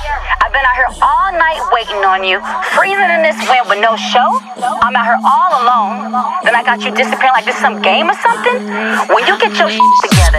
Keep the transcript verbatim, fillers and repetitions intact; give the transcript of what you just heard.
I've been out here all night waiting on you, freezing in this wind with no show. I'm out here all alone. Then I got you disappearing like this some game or something. When you get your shit together.